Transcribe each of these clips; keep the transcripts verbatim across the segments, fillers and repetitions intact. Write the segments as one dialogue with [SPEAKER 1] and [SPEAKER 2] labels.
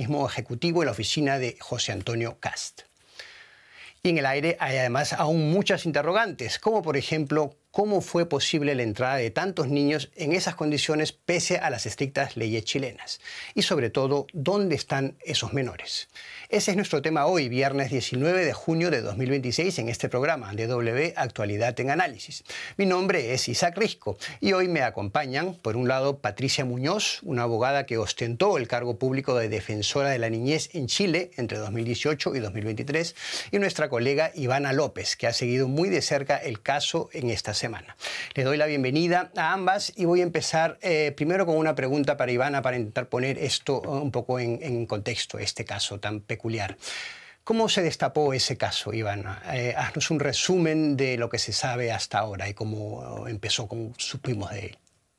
[SPEAKER 1] periodismo ejecutivo en la oficina de José Antonio Cast. Y en el aire hay además aún muchas interrogantes, como por ejemplo, ¿cómo fue posible la entrada de tantos niños en esas condiciones pese a las estrictas leyes chilenas? Y sobre todo, ¿dónde están esos menores? Ese es nuestro tema hoy, viernes diecinueve de junio de dos mil veintiséis, en este programa D W Actualidad en Análisis. Mi nombre es Isaac Risco y hoy me acompañan, por un lado, Patricia Muñoz, una abogada que ostentó el cargo público de defensora de la niñez en Chile entre dos mil dieciocho y dos mil veintitrés, y nuestra colega Ivana López, que ha seguido muy de cerca el caso en esta semana. Les doy la bienvenida a ambas y voy a empezar eh, primero con una pregunta para Ivana para intentar poner esto un poco en, en contexto, este caso tan peculiar. ¿Cómo se destapó ese caso, Ivana? Eh, haznos un resumen de lo que se sabe hasta ahora y cómo empezó, cómo supimos de él.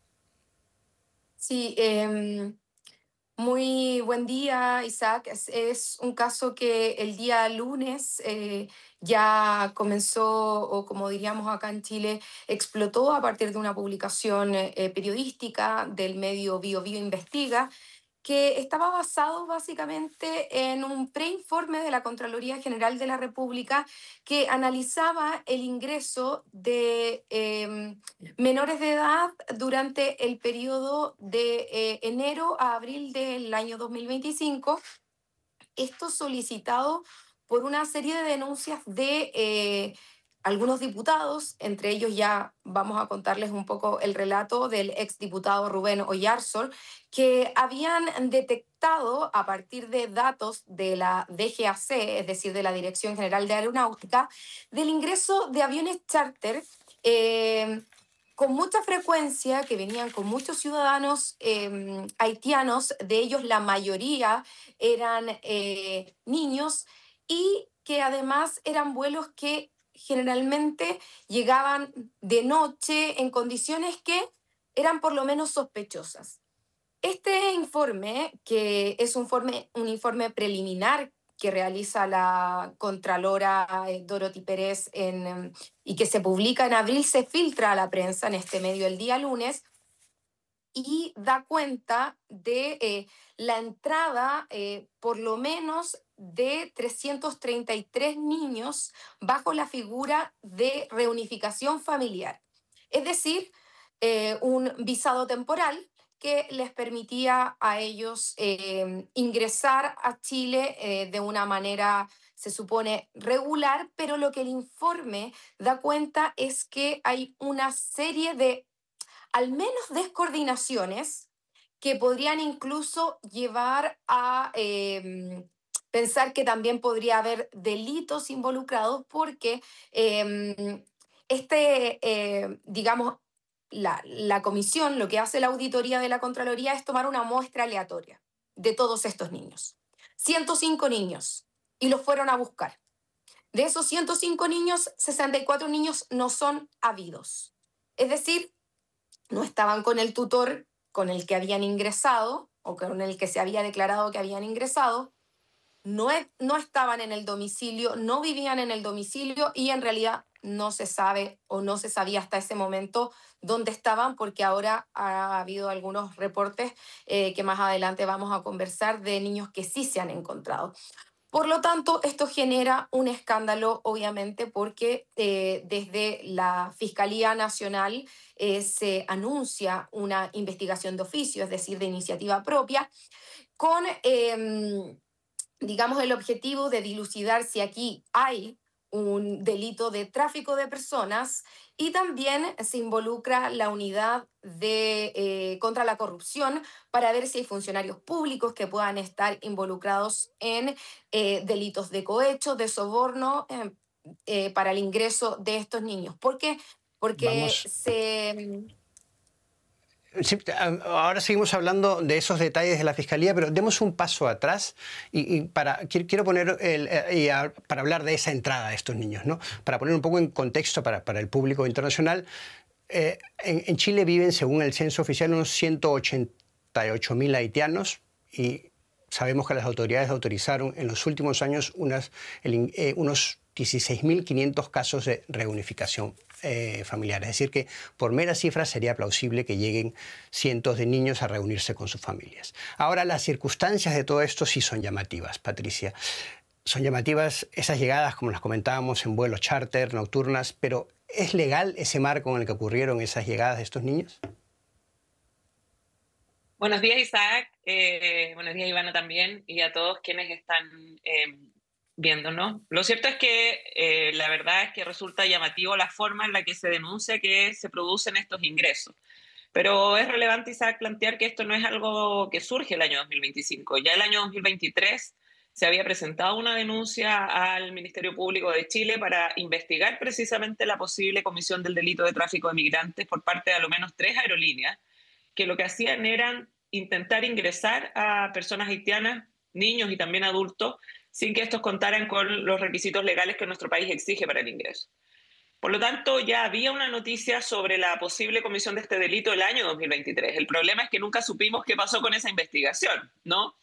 [SPEAKER 2] Sí, eh, muy buen día, Isaac. Es, es un caso que el día lunes eh, ya comenzó, o como diríamos acá en Chile, explotó a partir de una publicación eh, periodística del medio Bio Bio Investiga, que estaba basado básicamente en un preinforme de la Contraloría General de la República que analizaba el ingreso de eh, menores de edad durante el periodo de eh, enero a abril del año dos mil veinticinco. Esto solicitado por una serie de denuncias de eh, algunos diputados, entre ellos ya vamos a contarles un poco el relato del exdiputado Rubén Oyarzún, que habían detectado a partir de datos de la D G A C, es decir, de la Dirección General de Aeronáutica, del ingreso de aviones charter eh, con mucha frecuencia, que venían con muchos ciudadanos eh, haitianos, de ellos la mayoría eran eh, niños, y que además eran vuelos que generalmente llegaban de noche en condiciones que eran por lo menos sospechosas. Este informe, que es un informe, un informe preliminar que realiza la Contralora eh, Dorothy Pérez en, y que se publica en abril, se filtra a la prensa en este medio el día lunes y da cuenta de eh, la entrada eh, por lo menos de trescientos treinta y tres niños bajo la figura de reunificación familiar. Es decir, eh, un visado temporal que les permitía a ellos eh, ingresar a Chile eh, de una manera, se supone, regular, pero lo que el informe da cuenta es que hay una serie de, al menos, descoordinaciones que podrían incluso llevar a eh, pensar que también podría haber delitos involucrados, porque eh, este, eh, digamos, la, la comisión, lo que hace la auditoría de la Contraloría es tomar una muestra aleatoria de todos estos niños. ciento cinco niños, y los fueron a buscar. De esos ciento cinco niños, sesenta y cuatro niños no son habidos. Es decir, no estaban con el tutor con el que habían ingresado o con el que se había declarado que habían ingresado, no, no estaban en el domicilio, no vivían en el domicilio, y en realidad no se sabe o no se sabía hasta ese momento dónde estaban, porque ahora ha habido algunos reportes eh, que más adelante vamos a conversar, de niños que sí se han encontrado. Por lo tanto, esto genera un escándalo, obviamente, porque eh, desde la Fiscalía Nacional eh, se anuncia una investigación de oficio, es decir, de iniciativa propia, con, eh, digamos, el objetivo de dilucidar si aquí hay un delito de tráfico de personas, y también se involucra la unidad de, eh, contra la corrupción, para ver si hay funcionarios públicos que puedan estar involucrados en eh, delitos de cohecho, de soborno, eh, eh, para el ingreso de estos niños. ¿Por qué? Porque
[SPEAKER 1] Vamos.
[SPEAKER 2] se...
[SPEAKER 1] Sí, ahora seguimos hablando de esos detalles de la Fiscalía, pero demos un paso atrás y, y para, quiero poner el, y a, para hablar de esa entrada de estos niños, ¿no? Para poner un poco en contexto para, para el público internacional. Eh, en, en Chile viven, según el censo oficial, unos ciento ochenta y ocho mil haitianos, y sabemos que las autoridades autorizaron en los últimos años unas, el, eh, unos dieciséis mil quinientos casos de reunificación eh, familiar. Es decir, que por mera cifra sería plausible que lleguen cientos de niños a reunirse con sus familias. Ahora, las circunstancias de todo esto sí son llamativas, Patricia. Son llamativas esas llegadas, como las comentábamos, en vuelos charter, nocturnas, pero ¿es legal ese marco en el que ocurrieron esas llegadas de estos niños?
[SPEAKER 3] Buenos días, Isaac. Eh, buenos días, Ivana, también, y a todos quienes están eh, viéndonos. Lo cierto es que eh, la verdad es que resulta llamativo la forma en la que se denuncia que se producen estos ingresos. Pero es relevante, Isaac, plantear que esto no es algo que surge el año dos mil veinticinco. Ya el año dos mil veintitrés se había presentado una denuncia al Ministerio Público de Chile para investigar precisamente la posible comisión del delito de tráfico de migrantes por parte de a lo menos tres aerolíneas, que lo que hacían eran intentar ingresar a personas haitianas, niños y también adultos, sin que estos contaran con los requisitos legales que nuestro país exige para el ingreso. Por lo tanto, ya había una noticia sobre la posible comisión de este delito el año dos mil veintitrés. El problema es que nunca supimos qué pasó con esa investigación, ¿no?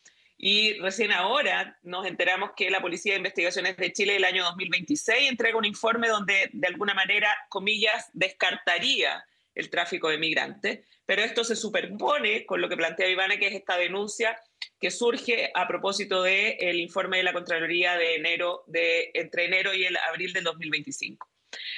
[SPEAKER 3] Y recién ahora nos enteramos que la Policía de Investigaciones de Chile el año dos mil veintiséis entrega un informe donde, de alguna manera, comillas, descartaría el tráfico de migrantes, pero esto se superpone con lo que plantea Ivana, que es esta denuncia que surge a propósito del informe de la Contraloría de enero, de, entre enero y el abril del dos mil veinticinco.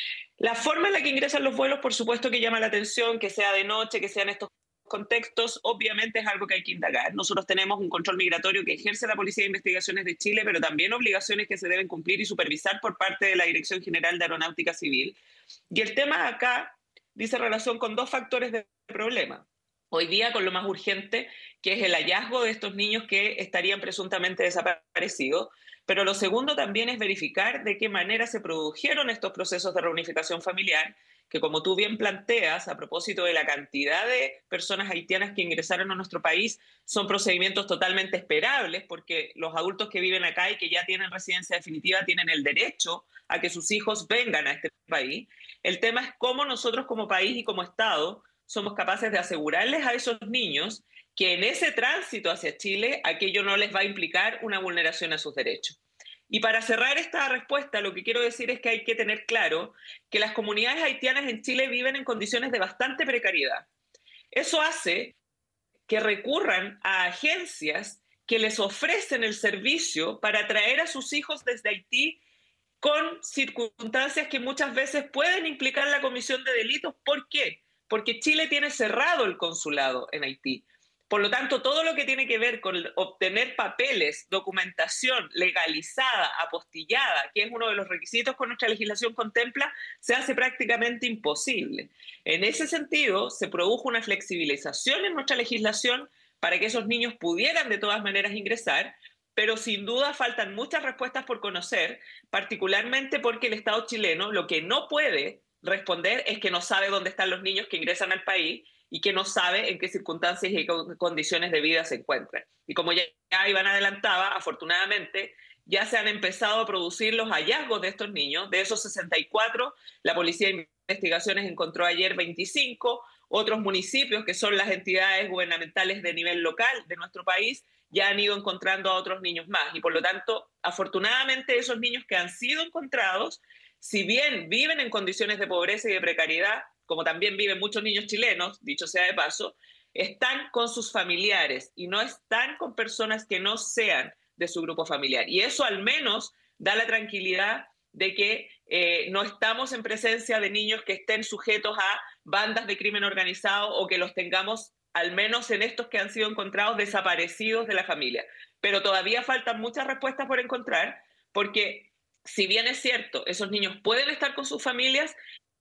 [SPEAKER 3] La forma en la que ingresan los vuelos, por supuesto que llama la atención, que sea de noche, que sean estos contextos, obviamente es algo que hay que indagar. Nosotros tenemos un control migratorio que ejerce la Policía de Investigaciones de Chile, pero también obligaciones que se deben cumplir y supervisar por parte de la Dirección General de Aeronáutica Civil. Y el tema acá dice relación con dos factores de problema. Hoy día con lo más urgente, que es el hallazgo de estos niños que estarían presuntamente desaparecidos, pero lo segundo también es verificar de qué manera se produjeron estos procesos de reunificación familiar, que como tú bien planteas, a propósito de la cantidad de personas haitianas que ingresaron a nuestro país, son procedimientos totalmente esperables, porque los adultos que viven acá y que ya tienen residencia definitiva tienen el derecho a que sus hijos vengan a este país. El tema es cómo nosotros como país y como Estado somos capaces de asegurarles a esos niños que en ese tránsito hacia Chile aquello no les va a implicar una vulneración a sus derechos. Y para cerrar esta respuesta, lo que quiero decir es que hay que tener claro que las comunidades haitianas en Chile viven en condiciones de bastante precariedad. Eso hace que recurran a agencias que les ofrecen el servicio para traer a sus hijos desde Haití con circunstancias que muchas veces pueden implicar la comisión de delitos. ¿Por qué? Porque Chile tiene cerrado el consulado en Haití. Por lo tanto, todo lo que tiene que ver con obtener papeles, documentación legalizada, apostillada, que es uno de los requisitos que nuestra legislación contempla, se hace prácticamente imposible. En ese sentido, se produjo una flexibilización en nuestra legislación para que esos niños pudieran de todas maneras ingresar, pero sin duda faltan muchas respuestas por conocer, particularmente porque el Estado chileno lo que no puede responder es que no sabe dónde están los niños que ingresan al país y que no sabe en qué circunstancias y condiciones de vida se encuentran. Y como ya Iván adelantaba, afortunadamente ya se han empezado a producir los hallazgos de estos niños. De esos sesenta y cuatro, la Policía de Investigaciones encontró ayer veinticinco, otros municipios, que son las entidades gubernamentales de nivel local de nuestro país, ya han ido encontrando a otros niños más. Y por lo tanto, afortunadamente, esos niños que han sido encontrados, si bien viven en condiciones de pobreza y de precariedad, como también viven muchos niños chilenos, dicho sea de paso, están con sus familiares y no están con personas que no sean de su grupo familiar. Y eso al menos da la tranquilidad de que eh, no estamos en presencia de niños que estén sujetos a bandas de crimen organizado o que los tengamos, al menos en estos que han sido encontrados, desaparecidos de la familia. Pero todavía faltan muchas respuestas por encontrar, porque si bien es cierto, esos niños pueden estar con sus familias,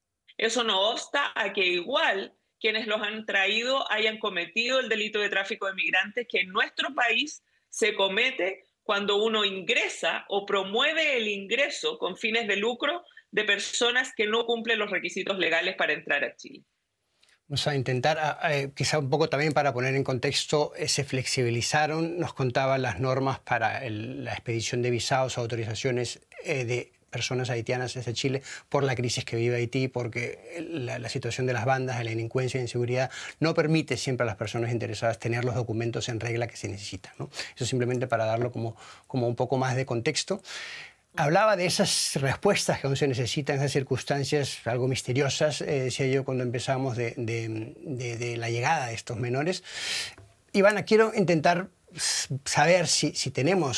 [SPEAKER 3] eso no obsta a que igual quienes los han traído hayan cometido el delito de tráfico de migrantes que en nuestro país se comete cuando uno ingresa o promueve el ingreso con fines de lucro de personas que no cumplen los requisitos legales para entrar a Chile.
[SPEAKER 1] Vamos a intentar, eh, quizá un poco también para poner en contexto, eh, se flexibilizaron, nos contaban las normas para el, la expedición de visados o autorizaciones eh, de personas haitianas desde Chile por la crisis que vive Haití, porque la, la situación de las bandas, de la delincuencia y inseguridad no permite siempre a las personas interesadas tener los documentos en regla que se necesitan, ¿no? Eso simplemente para darlo como, como un poco más de contexto. Hablaba de esas respuestas que aún se necesitan en esas circunstancias algo misteriosas, eh, decía yo cuando empezamos de, de, de, de la llegada de estos menores. Ivana, quiero intentar saber si, si tenemos